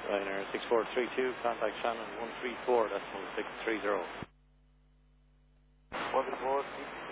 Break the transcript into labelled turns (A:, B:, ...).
A: Ryanair 6432, contact Shannon 134, decimal 630.
B: 134.